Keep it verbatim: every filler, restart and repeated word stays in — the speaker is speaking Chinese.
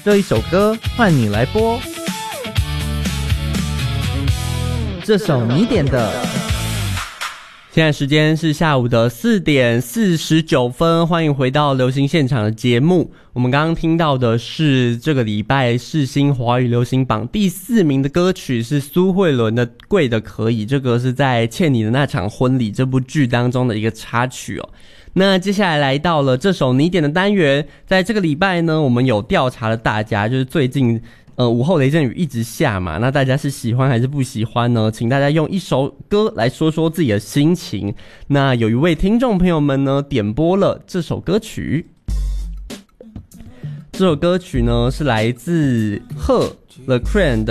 这一首歌换你来播，这首你点的。现在时间是下午的四点四十九分，欢迎回到流行现场的节目。我们刚刚听到的是这个礼拜世新华语流行榜第四名的歌曲，是苏慧伦的《贵的可以》，这个是在《欠你的那场婚礼》这部剧当中的一个插曲哦。那接下来来到了这首你点的单元，在这个礼拜呢，我们有调查了大家，就是最近呃，午后雷阵雨一直下嘛，那大家是喜欢还是不喜欢呢？请大家用一首歌来说说自己的心情。那有一位听众朋友们呢，点播了这首歌曲。这首歌曲呢，是来自贺 The Crane 的